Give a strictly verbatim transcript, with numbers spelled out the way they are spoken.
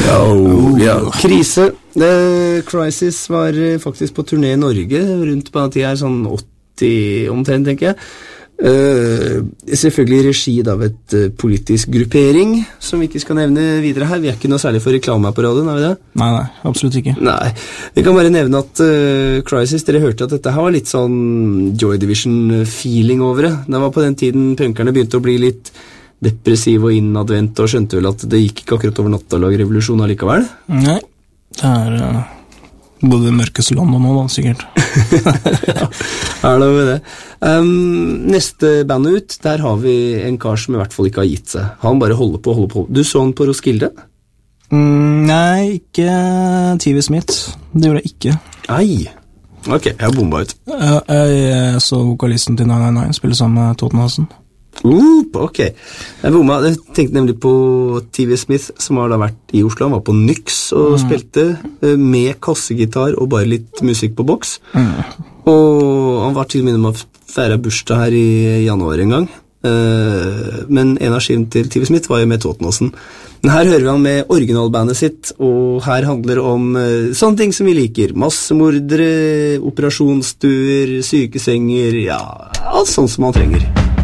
Oh, ja, krise. The Crisis var faktisk på turné i Norge rundt på den tiden her, sånn åtti omtrent, tenker jeg. Uh, selvfølgelig i regi av et uh, politisk gruppering som vi ikke skal nevne videre her. Vi er ikke noe særlig for reklame på radioen, er vi det? Nei, nei, absolutt ikke. Nei, vi kan bare nevne at uh, Crisis, dere hørte at dette her var litt sånn Joy Division-feeling over det. Det var på den tiden punkerne begynte å bli litt depressiv og innadvendt og skjønte vel at det gikk ikke akkurat over natta å lage revolusjon allikevel. Nei, det er uh, både mørkeste London nå da, sikkert. Ja, er det over det. Um, neste band ut, der har vi en kar som i hvert fall ikke har gitt seg. Han bare holder på, holder på. Du så han på Roskilde? Mm, nei, ikke T V Smith. Det gjorde jeg ikke. Ei, ok, jeg har bomba ut. Uh, jeg så vokalisten til nine nine nine spille sammen med Tottenhausen. Uh, ok. Jeg bomba, jeg tenkte nemlig på T V Smith, som har da vært i Oslo. Han var på Nyx og mm. spilte uh, med kassegitar og bare litt musikk på boks. Mm. Og han var til og med med å feire bursdag her i januar en gang. Uh, men en av skivene til T V Smith var jo med Tottenhausen. Men her hører vi han med originalbandet sitt, og her handler det om uh, sånne ting som vi liker. Massemordere, operasjonsstuer, sykesenger, ja, alt sånt som man trenger.